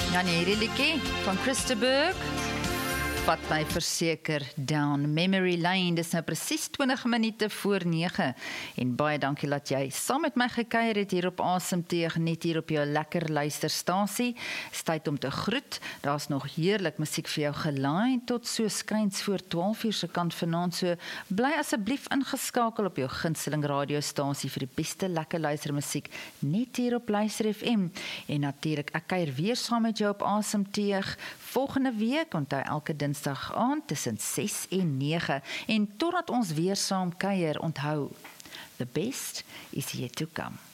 Ja nee, hierdie liedjie van Christa Burke vat my verseker down memory lane. Dis nou presies 20 minute voor 9 en baie dankie dat jy saam met my gekuier het hier op Asemteug, net hier op jou lekker luisterstasie. Dis tyd om te groet. Daar's nog heerlik musiek vir jou gelaai tot so skuins voor 12 uur se kant vanaand, so bly asseblief ingeskakel op jou gunsteling radiostasie vir die beste lekker luistermusiek net hier op Luister FM. En natuurlik, ek kuier weer saam met jou op Asemteug volgende week, onthou elke dinsdag aand tussen 6 en 9 en totdat ons weer saam kuier, onthou, the best is yet to come.